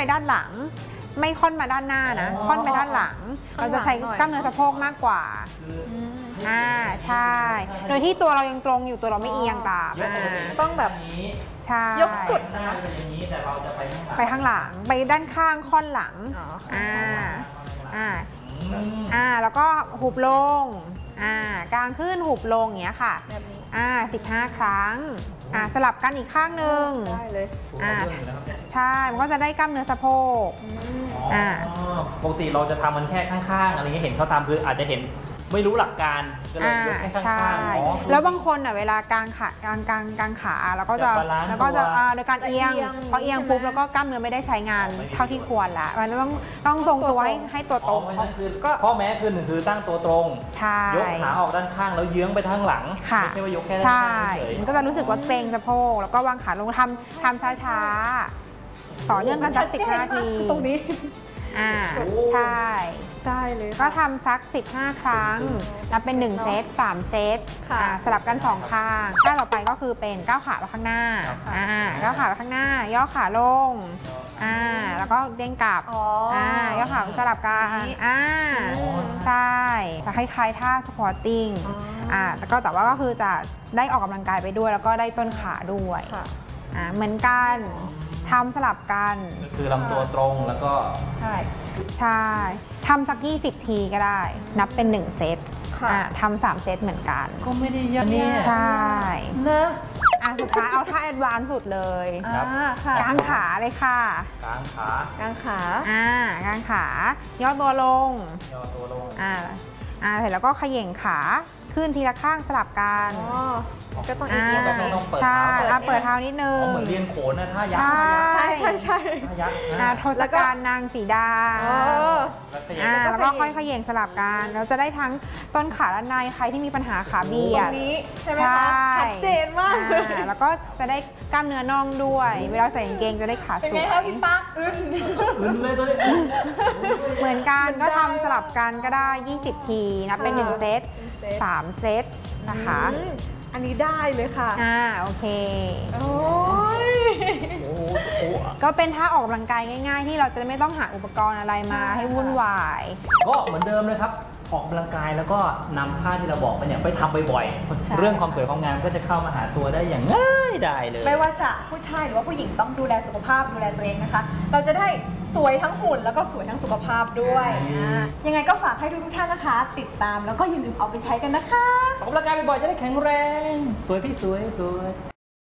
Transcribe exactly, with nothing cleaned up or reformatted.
ด้านหลังไม่ค่อนมาด้านหน้านะค่อนไปด้านหลังเราจะใช้กล้ามเนื้อสะโพกมากกว่าอ่าใช่โดยที่ตัวเรายังตรงอยู่ตัวเราไม่เอียงตามต้องแบบใช่ยกสุดนะไปข้างหลังไปด้านข้างค่อนหลังอ่าอ่าอ่าแล้วก็หุบลงอ่ากลางขึ้นหุบลงอย่างเงี้ยค่ะแบบนี้อ่าสิบห้าครั้งอ่าสลับกันอีกข้างหนึ่งได้เลยอ่าใช่มันก็จะได้กล้ามเนื้อสะโพกอ่าปกติเราจะทำมันแค่ข้างๆอะไรเงี้ยเห็นเขาทำคืออาจจะเห็นไม่รู้หลักการก็เลยยกแค่ข้างๆอ๋อแล้วบางคนอ่ะเวลากางขากางกางกางขาแล้วก็จะแล้วก็จะโดยการเอียงพอเอียงปุ๊บแล้วก็กล้ามเนื้อไม่ได้ใช้งานเท่าที่ควรละมันต้องต้องทรงตัวให้ให้ตัวตรงก็ข้อแม้คือหนึ่งคือตั้งตัวตรงยกขาออกด้านข้างแล้วเยื้องไปทางหลังไม่ใช่ว่ายกแค่ด้านข้างเฉยมันก็จะรู้สึกว่าเกร็งสะโพกแล้วก็วางขาลงทำทำช้าๆต่อเนื่องกันสักสิบนาทีตรงนี้อ่าใช่ได้เลยก็ทำสักสิบห้าครั้งนับเป็นหนึ่งเซตสามเซตสลับกันสองข้างท่าต่อไปก็คือเป็นก้าวขาไปข้างหน้าอ่าก้าวขาไปข้างหน้าย่อขาลงอ่าแล้วก็เด้งกลับอ่าย่อขาสลับกันอ่าใช่จะคล้ายๆท่าสควอตติ้งอ่าแต่ก็แต่ว่าก็คือจะได้ออกกำลังกายไปด้วยแล้วก็ได้ต้นขาด้วยอ่าเหมือนกันทำสลับกันคือลำตัวตรงแล้วก็ใช่ใช่ทำสักยี่สิบทีก็ได้นับเป็นหนึ่งเซตทำสามเซตเหมือนกันก็ไม่ได้ยากนี่ใช่นะอ่ะสุดท้ายเอาท่าแอดวานซ์สุดเลยกางขาเลยค่ะกางขากางขาอ่ากางขาย่อตัวลงย่อตัวลงอ่าอ่าเสร็จแล้วก็เขย่งขาขึ้นทีละข้างสลับกันก็ต้องอีกทีแบบนี้ใช่เปิดเท้านิดนึงเหมือนเรียนโขนนะท่ายักษ์ใช่ใช่ใช่ท่ายักษ์ทศกัณฐ์นางสีดาแล้วก็ค่อยเขย่งสลับกันเราจะได้ทั้งต้นขาและในใครที่มีปัญหาขาเบียดนี้ใช่ไหมคะชัดเจนมากแล้วก็จะได้กล้ามเนื้อน่องด้วยเวลาใส่กางเกงจะได้ขาสวยเป็นไงคะพี่ปั๊กอึนอึนเลยตัวนี้เหมือนกันก็ทำสลับกันก็ได้ยี่สิบทีนับเป็นหนึ่งเซตสามเซตนะคะอันนี้ได้เลยค่ะอ่าโอเคโอ้ยก็เป็นท่าออกกำลังกายง่ายๆที่เราจะไม่ต้องหาอุปกรณ์อะไรมาให้วุ่นวายก็เหมือนเดิมเลยครับออกกำลังกายแล้วก็นำท่าที่เราบอกไปเนี่ยไปทำบ่อยๆเรื่องความสวยความงามก็จะเข้ามาหาตัวได้อย่างง่ายได้เลยไม่ว่าจะผู้ชายหรือว่าผู้หญิงต้องดูแลสุขภาพดูแลตัวเองนะคะเราจะได้สวยทั้งหุ่นแล้วก็สวยทั้งสุขภาพด้วยยังไงก็ฝากให้ทุกท่านนะคะติดตามแล้วก็อย่าลืมเอาไปใช้กันนะคะออกกำลังกายบ่อยๆจะได้แข็งแรงสวยพี่สวยสวย